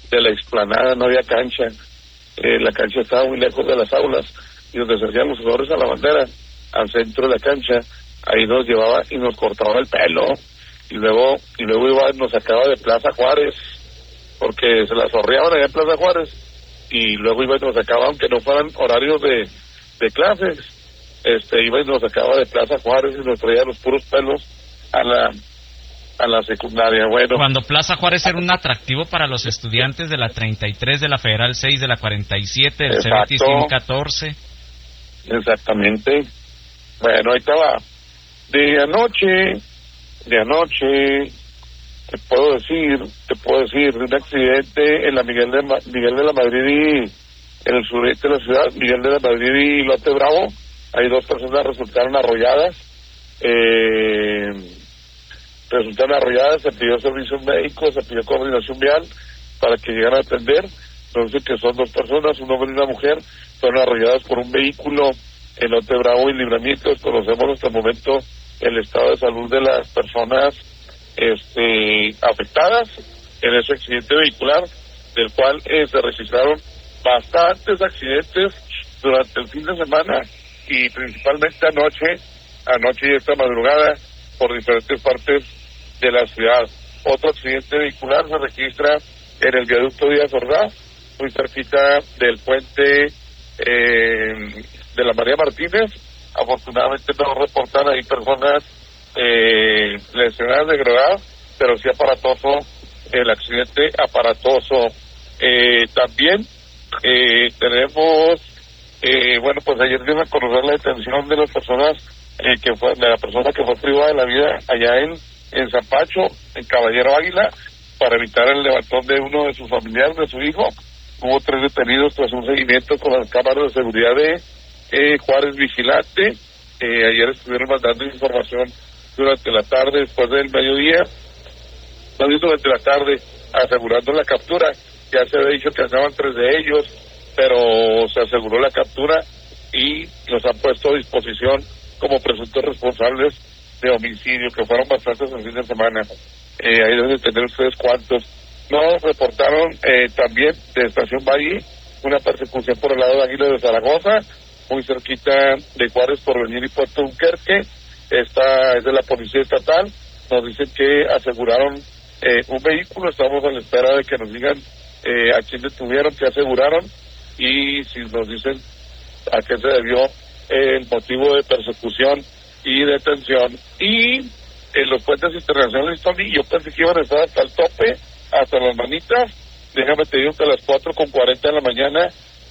de la explanada, no había cancha, la cancha estaba muy lejos de las aulas, y donde se hacían los jugadores a la bandera, al centro de la cancha, ahí nos llevaba y nos cortaba el pelo, y luego nos sacaba de Plaza Juárez, porque se las zorreaban allá en Plaza Juárez, y luego iba y nos sacaba, aunque no fueran horarios de clases, iba y nos sacaba de Plaza Juárez y nos traía los puros pelos a la secundaria. Bueno, cuando Plaza Juárez era un atractivo para los estudiantes de la 33, de la Federal 6, de la 47, del Cebetis 114. Exactamente. Bueno, ahí estaba. De anoche, te puedo decir de un accidente en la Miguel de la Madrid, en el sureste de la ciudad, Miguel de la Madrid y Lote Bravo. Hay 2 personas resultaron arrolladas. Se pidió servicio médico, se pidió coordinación vial para que llegaran a atender. Nos dicen que son 2 personas, un hombre y una mujer, fueron arrolladas por un vehículo en Lote Bravo y Libramiento. Conocemos hasta el momento el estado de salud de las personas afectadas en ese accidente vehicular, del cual se registraron bastantes accidentes durante el fin de semana y principalmente anoche y esta madrugada por diferentes partes de la ciudad. Otro accidente vehicular se registra en el viaducto Díaz Ordaz, muy cerquita del puente de la María Martínez. Afortunadamente no reportan ahí personas lesionadas de gravedad, pero sí aparatoso el accidente, aparatoso. También tenemos, pues ayer dimos a conocer la detención de las personas de la persona que fue privada de la vida allá en Zapacho, en Caballero Águila, para evitar el levantón de uno de sus familiares, de su hijo. Hubo 3 detenidos tras un seguimiento con las cámaras de seguridad de Juárez Vigilante. Ayer estuvieron mandando información durante la tarde, después del mediodía, también durante la tarde, asegurando la captura. Ya se había dicho que andaban 3 de ellos, pero se aseguró la captura y los han puesto a disposición como presuntos responsables de homicidio, que fueron bastantes el fin de semana. Ahí deben de tener ustedes cuántos. Nos reportaron también de Estación Valle una persecución por el lado de Águila de Zaragoza, muy cerquita de Juárez, Porvenir y Puerto Dunkerque. Esta es de la Policía Estatal. Nos dicen que aseguraron un vehículo. Estamos a la espera de que nos digan a quién detuvieron, qué aseguraron y si nos dicen a qué se debió el motivo de persecución y detención. Y en los puentes internacionales, Tony, yo pensé que iban a estar hasta el tope, hasta las manitas. Déjame te digo que a las 4:40 de la mañana,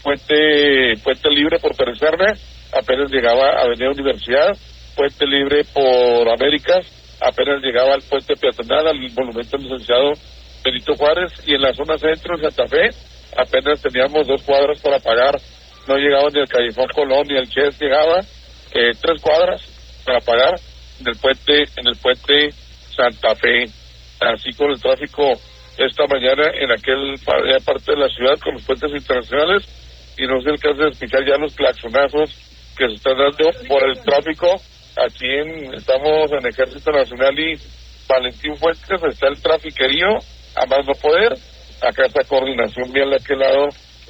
puente libre por Perecerna, apenas llegaba a Avenida Universidad. Puente libre por Américas, apenas llegaba al puente peatonal, al monumento del licenciado Benito Juárez. Y en la zona centro, en Santa Fe, apenas teníamos 2 cuadras para pagar. No llegaba ni el Callejón Colón ni el Ches, llegaba 3 cuadras para pagar en el puente Santa Fe. Así con el tráfico esta mañana en aquella parte de la ciudad con los puentes internacionales, y no se alcanza a escuchar ya los claxonazos que se están dando por el tráfico. Aquí estamos en Ejército Nacional y Valentín Fuentes, está el trafiquerío a más no poder. Acá está Coordinación Vial de aquel lado,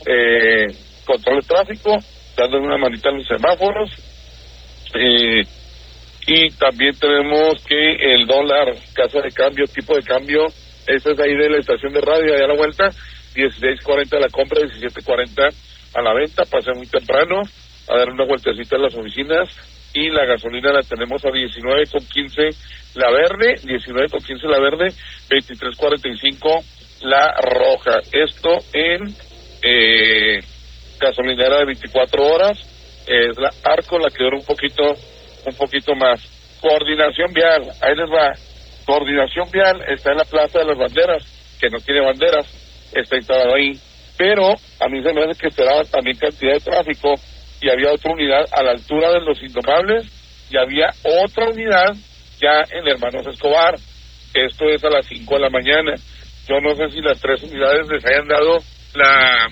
control de tráfico, dándole una manita a los semáforos. Y también tenemos que el dólar, casa de cambio, tipo de cambio, esa es ahí de la estación de radio, allá a la vuelta, 16.40 a la compra, 17.40 a la venta. Pasé muy temprano a dar una vueltecita a las oficinas. Y la gasolina la tenemos a 19.15 la verde, 19.15 la verde, 23.45 la roja. Esto en gasolinera de 24 horas, es la Arco, la que dura un poquito más. Coordinación vial, ahí les va. Coordinación vial está en la Plaza de las Banderas, que no tiene banderas, está instalado ahí, pero a mí se me hace que esperaba también cantidad de tráfico, y había otra unidad a la altura de Los Indomables, y había otra unidad ya en Hermanos Escobar. Esto es a las 5 de la mañana. Yo no sé si las 3 unidades les hayan dado la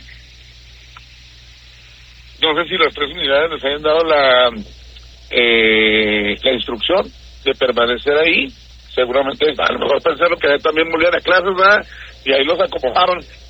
instrucción de permanecer ahí. Seguramente a lo mejor pensaron que también volvían a clases, ¿verdad? Y ahí los acomodaron